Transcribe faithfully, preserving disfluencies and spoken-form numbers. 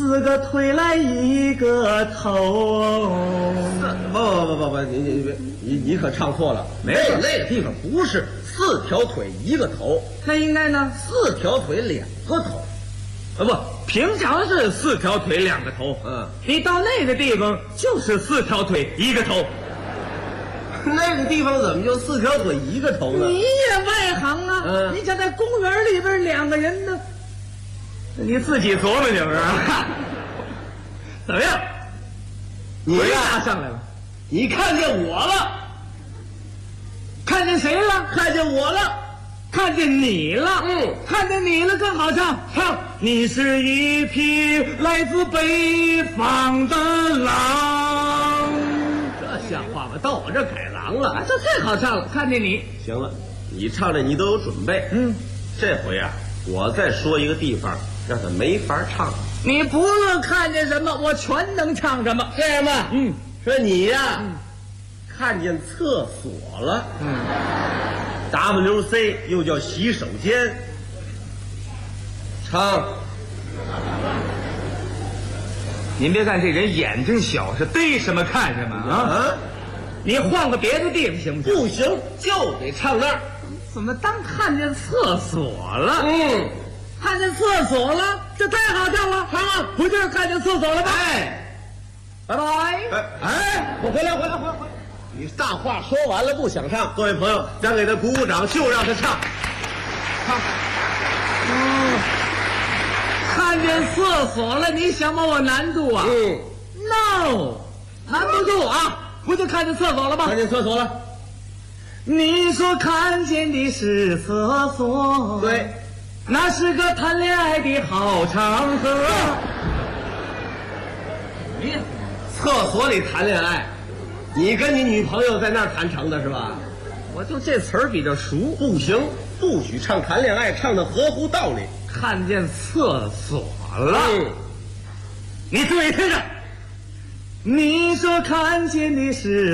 四个腿来一个头。 不不不不不，你你你你可唱错了，没有那个地方不是四条腿一个头， 那应该呢？ 四条腿两个头。 啊不，平常是四条腿两个头。 嗯， 你到那个地方就是四条腿一个头。 那个地方怎么就四条腿一个头呢？ 你也外行啊！ 嗯， 你想在公园里边两个人呢，你自己琢磨琢磨啊。怎么样？ 你呀上来了， 你看见我了？ 看见谁了？ 看见我了？ 看见你了。 嗯， 看见你了更好唱。唱，你是一匹来自北方的狼。 这像话吗？到我这改狼了， 啊，这太好唱了。看见你， 行了，你唱这你都有准备。 嗯， 这回啊，我再说一个地方，让他没法唱。 你不论看见什么，我全能唱什么。 这样吧， 嗯， 说你呀、 嗯， 看见厕所了。 嗯 W C 又叫洗手间，唱。 您别看这人眼睛小，是逮什么看什么啊！ 啊， 你换个别的地方行不行？ 不行，就得唱那儿。 怎么当看见厕所了？ 嗯， 看见厕所了，这太好唱了！唱啊，不就是看见厕所了吗？ 哎， 拜拜！ 哎哎，我回来，回来，回来，回来！你大话说完了，不想唱，各位朋友，咱给他鼓鼓掌，就让他唱。唱。 嗯，看见厕所了，你想把我难住啊？ 嗯 ，no， 难不住啊！不就看见厕所了吗？ 看见厕所了。 你说看见的是厕所， 对， 那是个谈恋爱的好场合。 你厕所里谈恋爱，你跟你女朋友在那儿谈成的是吧？ 我就这词儿比较熟。 不行，不许唱谈恋爱，唱的合乎道理。 看见厕所了， 嗯， 你注意听着。你说看见的是